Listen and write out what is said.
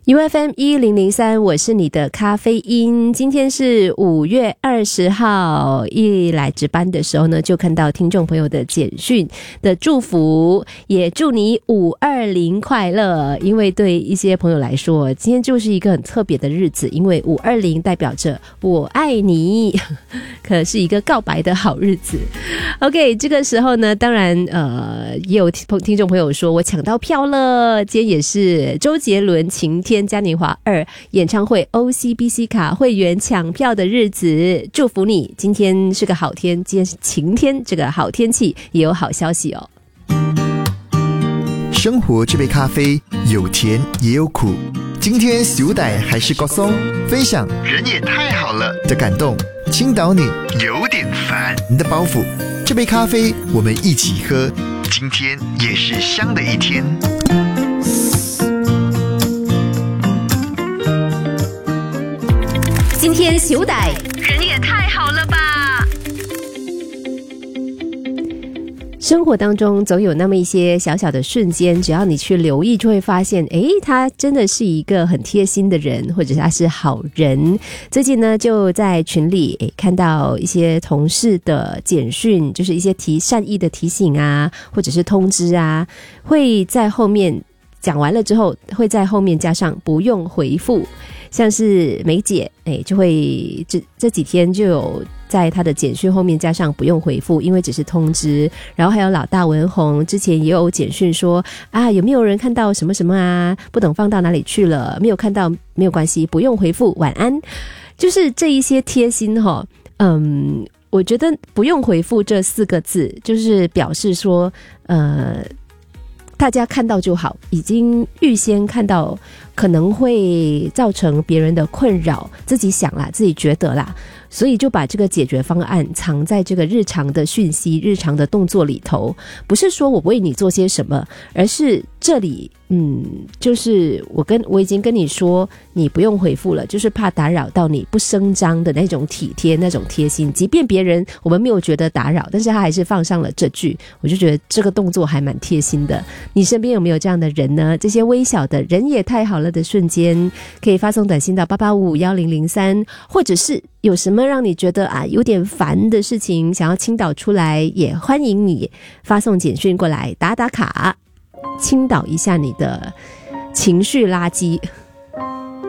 UFM 1003，我是你的咖啡因。今天是5月20号，一来值班的时候呢，就看到听众朋友的简讯的祝福，也祝你520快乐。因为对一些朋友来说，今天就是一个很特别的日子，因为520代表着我爱你，可是一个告白的好日子。OK， 这个时候呢，当然也有听众朋友说我抢到票了，今天也是周杰伦晴天嘉年华2演唱会 OCBC 卡会员抢票的日子，祝福你，今天是个好天，今天是晴天，这个好天气也有好消息哦。 生活这杯咖啡有甜也有苦，今天小弟还是高松，分享人也太好了的感动，倾倒你有点烦的包袱。这杯咖啡我们一起喝，今天也是香的一天。 今天小弟人也太好了吧。生活当中总有那么一些小小的瞬间，只要你去留意就会发现，他真的是一个很贴心的人，或者他是好人。最近呢就在群里看到一些同事的简讯，就是一些善意的提醒啊，或者是通知啊，会在后面讲完了之后会在后面加上不用回复。像是梅姐就会这几天就有在她的简讯后面加上不用回复，因为只是通知。然后还有老大文红之前也有简讯说有没有人看到什么什么啊，不懂放到哪里去了，没有看到没有关系，不用回复，晚安。就是这一些贴心我觉得不用回复这4个字就是表示说大家看到就好，已经预先看到可能会造成别人的困扰，自己想啦，自己觉得啦，所以就把这个解决方案藏在这个日常的讯息、日常的动作里头。不是说我为你做些什么，而是这里就是我已经跟你说你不用回复了，就是怕打扰到你，不声张的那种体贴，那种贴心。即便别人我们没有觉得打扰，但是他还是放上了这句，我就觉得这个动作还蛮贴心的。你身边有没有这样的人呢？这些微小的人也太好了的瞬间，可以发送短信到88551003，或者是有什么让你觉得有点烦的事情想要倾倒出来，也欢迎你发送简讯过来打打卡，倾倒一下你的情绪垃圾。